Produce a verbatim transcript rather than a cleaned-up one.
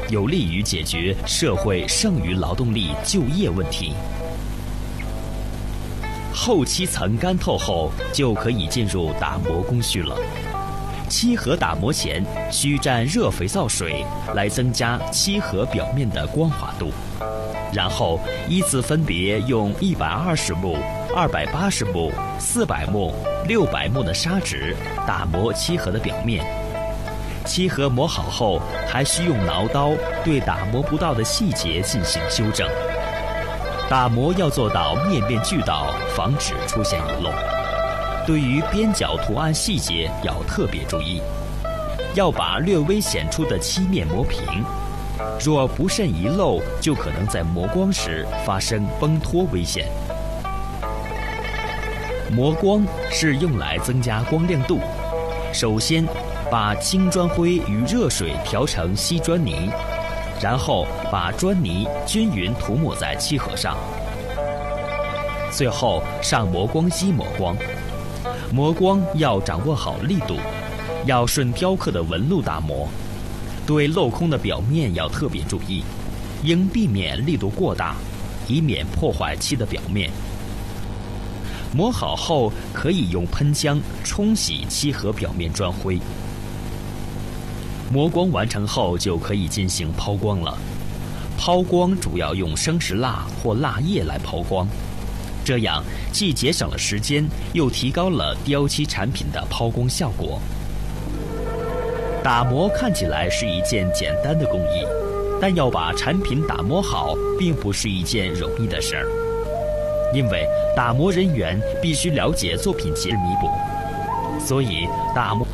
有利于解决社会剩余劳动力就业问题。后漆层干透后，就可以进入打磨工序了。漆盒打磨前，需蘸热肥皂水来增加漆盒表面的光滑度，然后依次分别用一百二十目、二百八十目、四百目、六百目的砂纸打磨漆盒的表面。漆盒磨好后，还需用挠刀对打磨不到的细节进行修正。打磨要做到面面俱到，防止出现遗漏。对于边角图案细节要特别注意，要把略微显出的漆面磨平。若不慎遗漏，就可能在磨光时发生崩脱危险。磨光是用来增加光亮度。首先，把青砖灰与热水调成稀砖泥，然后把砖泥均匀涂抹在漆盒上，最后上磨光机磨光。磨光要掌握好力度，要顺雕刻的纹路打磨。对镂空的表面要特别注意，应避免力度过大，以免破坏漆的表面。磨好后，可以用喷枪冲洗漆盒表面砖灰。磨光完成后，就可以进行抛光了。抛光主要用生石蜡或蜡液来抛光，这样既节省了时间，又提高了雕漆产品的抛光效果。打磨看起来是一件简单的工艺，但要把产品打磨好，并不是一件容易的事儿。因为打磨人员必须了解作品节日弥补，所以打磨